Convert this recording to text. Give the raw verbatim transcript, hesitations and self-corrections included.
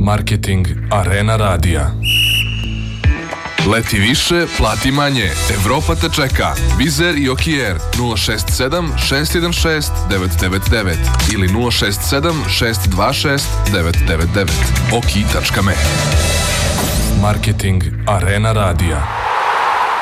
Marketing Arena Radija. Leti više, plati manje. Evropa te čeka. Wizz Air i Okiair nula šest sedam šest jedan šest devet devet devet ili nula šest sedam šest dva šest devet devet devet. oki tačka me. Marketing Arena Radija.